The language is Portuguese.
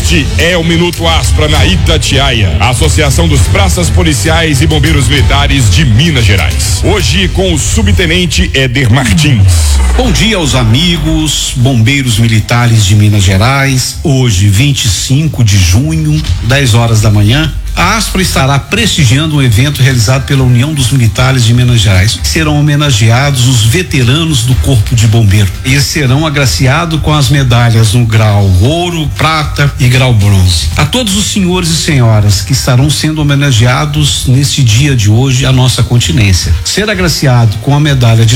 Este é o Minuto Aspra na Itatiaia, Associação dos Praças Policiais e Bombeiros Militares de Minas Gerais. Hoje com o subtenente Éder Martins. Bom dia aos amigos bombeiros militares de Minas Gerais. Hoje, 25 de junho, 10 horas da manhã, a Aspra estará prestigiando um evento realizado pela União dos Militares de Minas Gerais. Serão homenageados os veteranos do Corpo de Bombeiro. Eles serão agraciados com as medalhas no grau ouro, prata e grau bronze. A todos os senhores e senhoras que estarão sendo homenageados nesse dia de hoje, a nossa continência. Ser agraciado com a medalha de